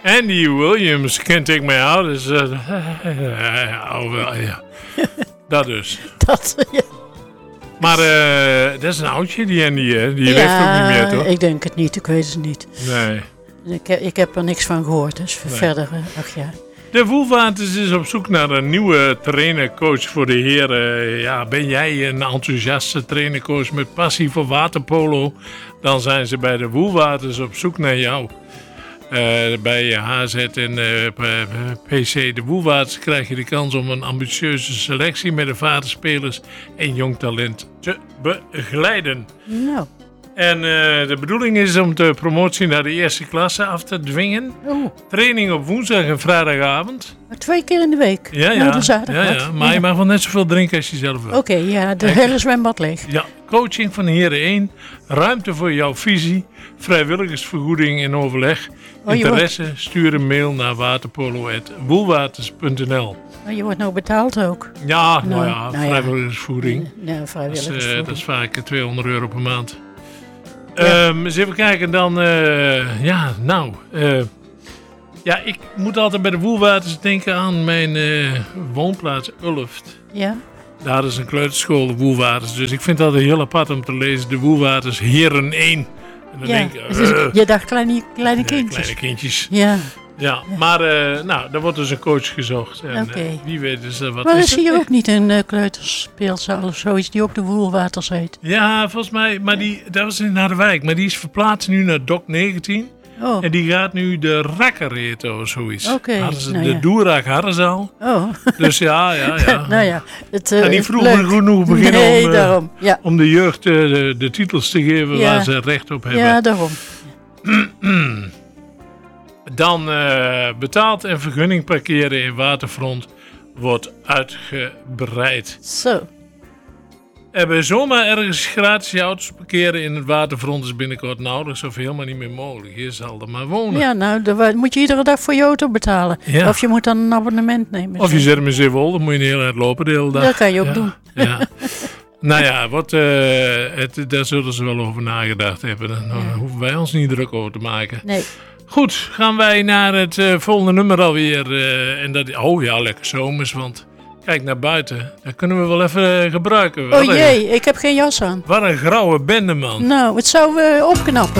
Andy Williams, Can't Take Me Out. Dus, ja. Dat dus. Dat, ja. Maar dat is een oudje, die Andy, hè? Die leeft ook niet meer, toch? Ik denk het niet, ik weet het niet. Nee. Ik heb er niks van gehoord, dus verder, ach ja. De Woelwaters is op zoek naar een nieuwe trainer-coach voor de heren. Ben jij een enthousiaste trainer-coach met passie voor waterpolo? Dan zijn ze bij de Woelwaters op zoek naar jou. Bij HZ en PC de Woelwaters krijg je de kans om een ambitieuze selectie met ervaren spelers en jong talent te begeleiden. Nou. En de bedoeling is om de promotie naar de eerste klasse af te dwingen. Training op woensdag en vrijdagavond. 2 keer in de week? Ja. De zaterdag. Ja. Maar je mag wel net zoveel drinken als je zelf wil. Oké, de hele zwembad leeg. Ja, coaching van heren 1. Ruimte voor jouw visie. Vrijwilligersvergoeding in overleg. Interesse, stuur een mail naar waterpolo@woelwaters.nl. Maar je wordt nou betaald ook. Ja, vrijwilligersvergoeding. Ja, vrijwilligersvergoeding. Dat is vaak €200 per maand. Eens even kijken dan. Ik moet altijd bij de Woelwaters denken aan mijn woonplaats Ulft. Ja. Daar is een kleuterschool, de Woelwaters. Dus ik vind dat heel apart om te lezen. De Woelwaters Heren 1. En dan denk ik, je dacht kleine kindjes. Kleine kindjes. Ja. Ja, maar daar wordt dus een coach gezocht. En wie weet is wat maar is is hier ook niet een kleuterspeelzaal of zoiets die ook de Woelwaters heet? Ja, volgens mij, maar dat was in Harderwijk. Maar die is verplaatst nu naar Dok 19. Oh. En die gaat nu de Rakker heten of zoiets. Oké. De Doerak Harderzaal. Oh. Dus ja. Nou ja. En die vroeger genoeg beginnen om de jeugd de titels te geven waar ze recht op hebben. Ja, daarom. Dan betaald en vergunning parkeren in Waterfront wordt uitgebreid. Zo. Bij zomaar ergens gratis je auto's parkeren in het Waterfront is binnenkort nauwelijks of helemaal niet meer mogelijk. Je zal er maar wonen. Ja, nou, dan moet je iedere dag voor je auto betalen. Ja. Of je moet dan een abonnement nemen. Of je zet hem in Zeewolde, dan moet je een hele tijd lopen de hele dag. Dat kan je ook doen. Ja. Nou ja, daar zullen ze wel over nagedacht hebben. Dan hoeven wij ons niet druk over te maken. Nee. Goed, gaan wij naar het volgende nummer alweer. Lekker zomers, want kijk naar buiten. Dat kunnen we wel even gebruiken. Ik heb geen jas aan. Wat een grauwe bende, man. Nou, het zou opknappen.